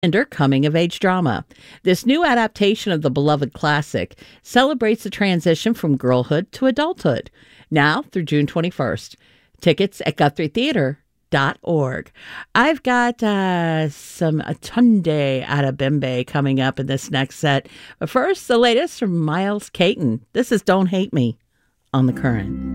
coming-of-age drama. This new adaptation of the beloved classic celebrates the transition from girlhood to adulthood, now through June 21st. Tickets at GuthrieTheater.org. I've got some Atunde Adebimbe coming up in this next set. But first, the latest from Miles Caton. This is Don't Hate Me on The Current.